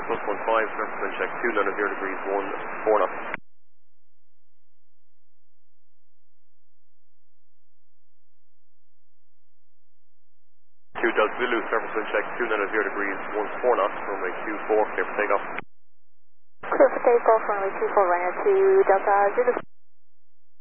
plus 15, surface wind check 290 degrees, 14 knots. 2 Delta Zulu, surface wind check 290 degrees, 14 knots, runway 24, clear for takeoff. Clear for takeoff, runway 24, runner 2 Delta Zulu.